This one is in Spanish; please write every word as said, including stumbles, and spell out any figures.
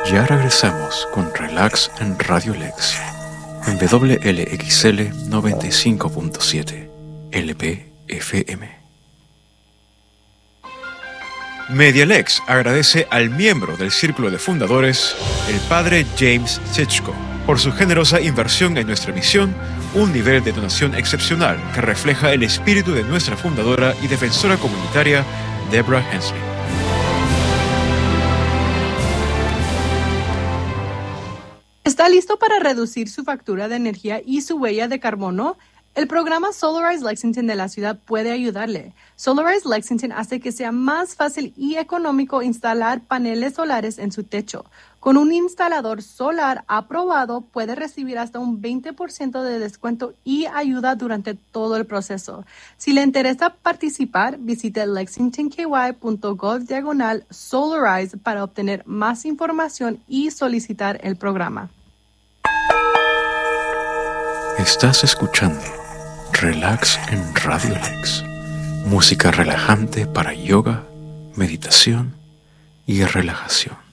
Ya regresamos con Relax en Radio Lex, en W L X L noventa y cinco punto siete, L P F M. Medialex agradece al miembro del Círculo de Fundadores, el padre James Sitchko, por su generosa inversión en nuestra misión, un nivel de donación excepcional que refleja el espíritu de nuestra fundadora y defensora comunitaria, Deborah Hensley. ¿Está listo para reducir su factura de energía y su huella de carbono? El programa Solarize Lexington de la ciudad puede ayudarle. Solarize Lexington hace que sea más fácil y económico instalar paneles solares en su techo. Con un instalador solar aprobado, puede recibir hasta un veinte por ciento de descuento y ayuda durante todo el proceso. Si le interesa participar, visite lexingtonky.gov diagonal Solarize para obtener más información y solicitar el programa. Estás escuchando Relax en Radio Lex, música relajante para yoga, meditación y relajación.